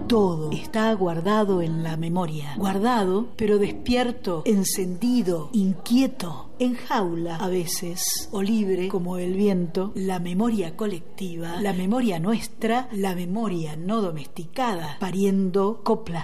Todo está guardado en la memoria. Guardado, pero despierto, encendido, inquieto, en jaula a veces, o libre como el viento. La memoria colectiva, la memoria nuestra, la memoria no domesticada, pariendo coplas